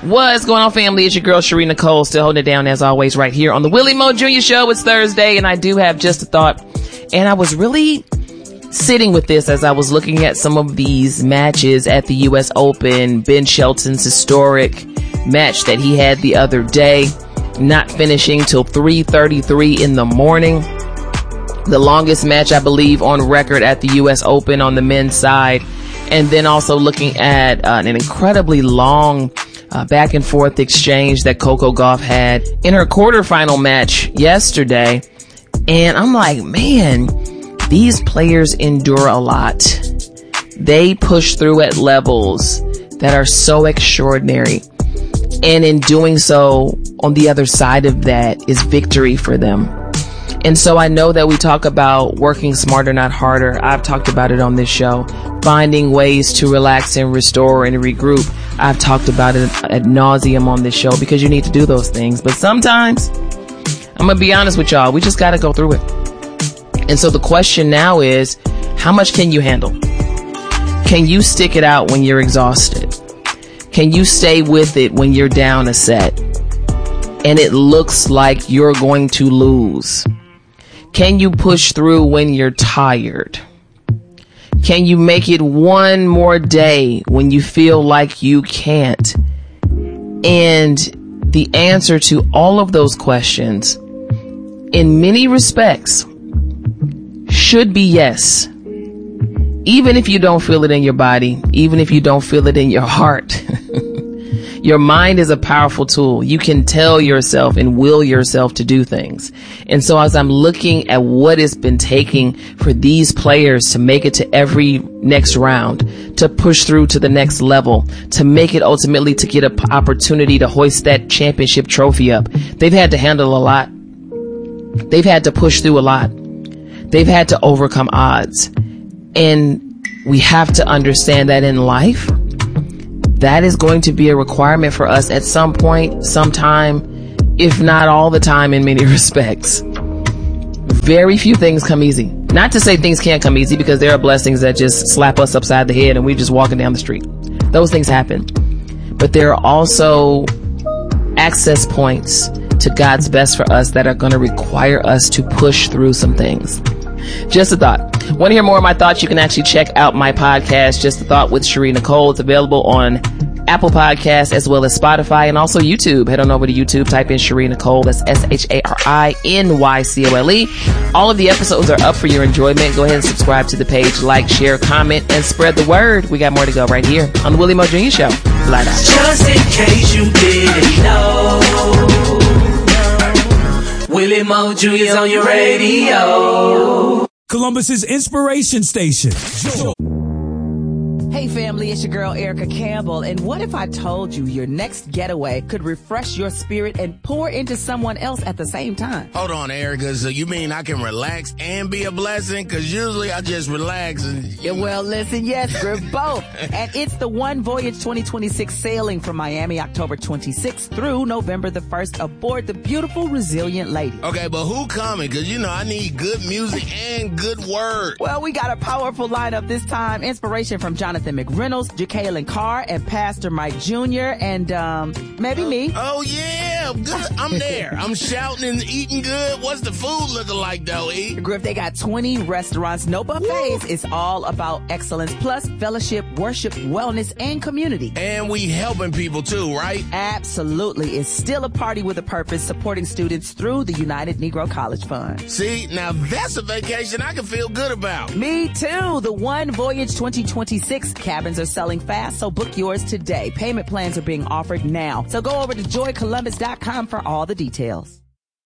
What's going on, family? It's your girl, Sheree Nicole, still holding it down as always right here on the Willie Mo Jr. Show. It's Thursday, and I do have just a thought. And I was really sitting with this as I was looking at some of these matches at the U.S. Open. Ben Shelton's historic match that he had the other day, not finishing till 3:33 in the morning. The longest match, I believe, on record at the U.S. Open on the men's side. And then also looking at an incredibly long back and forth exchange that Coco Gauff had in her quarterfinal match yesterday. And I'm like, man, these players endure a lot. They push through at levels that are so extraordinary. And in doing so, on the other side of that is victory for them. And so I know that we talk about working smarter, not harder. I've talked about it on this show. Finding ways to relax and restore and regroup. I've talked about it ad nauseum on this show because you need to do those things. But sometimes, I'm going to be honest with y'all, we just got to go through it. And so the question now is, how much can you handle? Can you stick it out when you're exhausted? Can you stay with it when you're down a set and it looks like you're going to lose? Can you push through when you're tired? Can you make it one more day when you feel like you can't? And the answer to all of those questions, in many respects, should be yes. Even if you don't feel it in your body, even if you don't feel it in your heart. Your mind is a powerful tool. You can tell yourself and will yourself to do things. And so as I'm looking at what it's been taking for these players to make it to every next round, to push through to the next level, to make it ultimately to get an opportunity to hoist that championship trophy up, they've had to handle a lot. They've had to push through a lot. They've had to overcome odds. And we have to understand that in life, that is going to be a requirement for us at some point, sometime, if not all the time in many respects. Very few things come easy. Not to say things can't come easy, because there are blessings that just slap us upside the head and we're just walking down the street. Those things happen. But there are also access points to God's best for us that are going to require us to push through some things. Just a thought. Want to hear more of my thoughts? You can actually check out my podcast, Just a Thought with Sheree Nicole. It's available on Apple Podcasts as well as Spotify and also YouTube. Head on over to YouTube, type in Sheree Nicole. That's SHARINYCOLE. All of the episodes are up for your enjoyment. Go ahead and subscribe to the page, like, share, comment, and spread the word. We got more to go right here on the Willie Mo Jr. Show. Light out. Just in case you didn't know, Willie Mo Jr.'s on your radio. Columbus's inspiration station. Hey family, it's your girl Erica Campbell, and what if I told you your next getaway could refresh your spirit and pour into someone else at the same time? Hold on, Erica, so you mean I can relax and be a blessing? Because usually I just relax and... Yeah, well, listen, yes, we're both. And it's the One Voyage 2026 sailing from Miami, October 26th through November the 1st aboard the beautiful Resilient Lady. Okay, but who coming? Because, you know, I need good music and good word. Well, we got a powerful lineup this time. Inspiration from Jonathan McReynolds, Jacqueline Carr, and Pastor Mike Jr., and maybe me. Oh, yeah, good. I'm there. I'm shouting and eating good. What's the food looking like, though, E? Griff, they got 20 restaurants, no buffets. It's all about excellence, plus fellowship, worship, wellness, and community. And we helping people, too, right? Absolutely. It's still a party with a purpose, supporting students through the United Negro College Fund. See, now that's a vacation I can feel good about. Me, too. The One Voyage 2026 cabins are selling fast, so book yours today. Payment plans are being offered now. So go over to joycolumbus.com for all the details.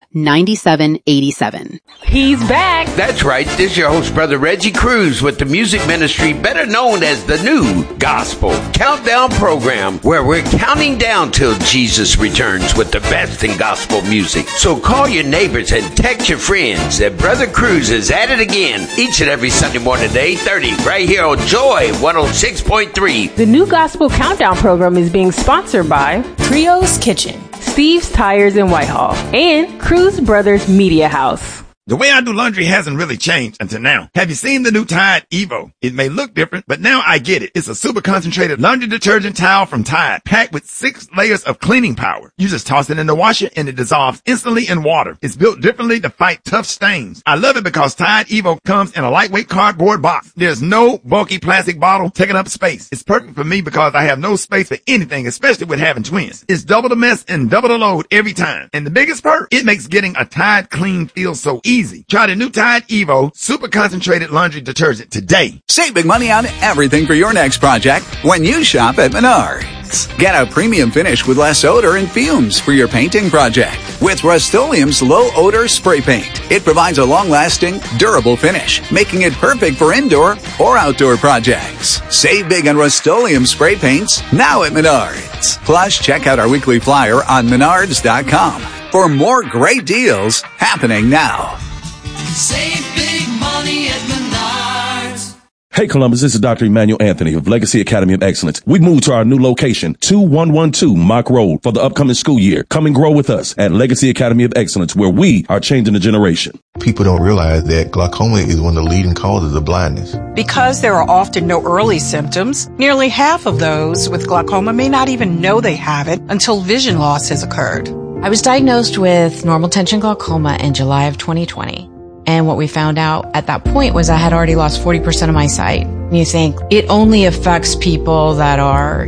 9787. He's back. That's right. This is your host, Brother Reggie Cruz, with the music ministry better known as the New Gospel Countdown Program, where we're counting down till Jesus returns with the best in gospel music. So call your neighbors and text your friends that Brother Cruz is at it again each and every Sunday morning at 8:30 right here on Joy 106.3. The New Gospel Countdown Program is being sponsored by Trio's Kitchen, Steve's Tires in Whitehall, and Cruz Brothers Media House. The way I do laundry hasn't really changed until now. Have you seen the new Tide Evo? It may look different, but now I get it. It's a super concentrated laundry detergent towel from Tide, packed with 6 layers of cleaning power. You just toss it in the washer and it dissolves instantly in water. It's built differently to fight tough stains. I love it because Tide Evo comes in a lightweight cardboard box. There's no bulky plastic bottle taking up space. It's perfect for me because I have no space for anything, especially with having twins. It's double the mess and double the load every time. And the biggest perk, it makes getting a Tide clean feel so easy. Try the new Tide Evo super concentrated laundry detergent today. Save big money on everything for your next project when you shop at Menards. Get a premium finish with less odor and fumes for your painting project with Rust-Oleum's low odor spray paint. It provides a long-lasting, durable finish, making it perfect for indoor or outdoor projects. Save big on Rust-Oleum spray paints now at Menards. Plus, check out our weekly flyer on Menards.com for more great deals happening now. Save big money at Menards. Hey Columbus, this is Dr. Emmanuel Anthony of Legacy Academy of Excellence. We moved to our new location, 2112 Mock Road, for the upcoming school year. Come and grow with us at Legacy Academy of Excellence, where we are changing the generation. People don't realize that glaucoma is one of the leading causes of blindness. Because there are often no early symptoms, nearly half of those with glaucoma may not even know they have it until vision loss has occurred. I was diagnosed with normal tension glaucoma in July of 2020. And what we found out at that point was I had already lost 40% of my sight. And you think it only affects people that are,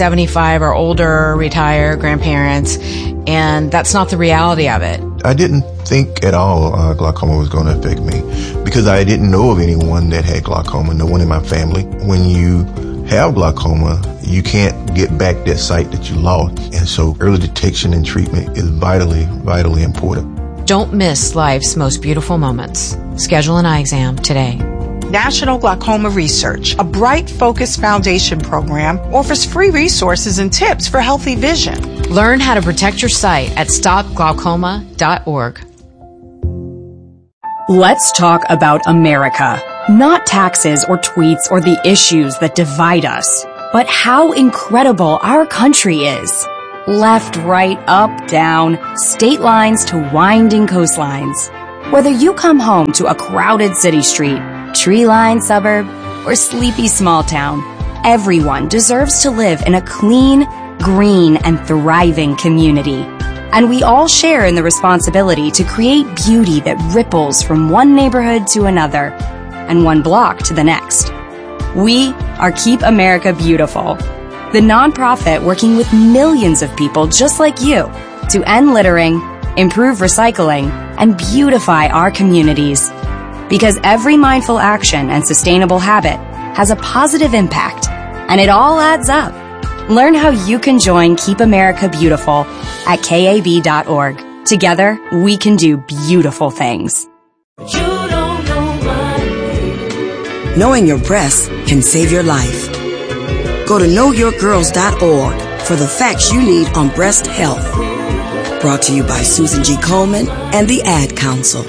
75 or older, retired, grandparents, and that's not the reality of it. I didn't think at all glaucoma was going to affect me because I didn't know of anyone that had glaucoma, no one in my family. When you have glaucoma, you can't get back that sight that you lost. And so early detection and treatment is vitally, vitally important. Don't miss life's most beautiful moments. Schedule an eye exam today. National Glaucoma Research, a Bright Focus Foundation program, offers free resources and tips for healthy vision. Learn how to protect your sight at stopglaucoma.org. Let's talk about America. Not taxes or tweets or the issues that divide us, but how incredible our country is. Left, right, up, down, state lines to winding coastlines. Whether you come home to a crowded city street, tree-lined suburb, or sleepy small town, everyone deserves to live in a clean, green, and thriving community. And we all share in the responsibility to create beauty that ripples from one neighborhood to another and one block to the next. We are Keep America Beautiful, the nonprofit working with millions of people just like you to end littering, improve recycling, and beautify our communities. Because every mindful action and sustainable habit has a positive impact, and it all adds up. Learn how you can join Keep America Beautiful at KAB.org. Together, we can do beautiful things. Knowing your breasts can save your life. Go to knowyourgirls.org for the facts you need on breast health. Brought to you by Susan G. Komen and the Ad Council.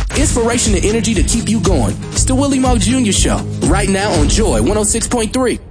Inspiration and energy to keep you going. It's the Willie Moe Jr. Show, right now on Joy 106.3.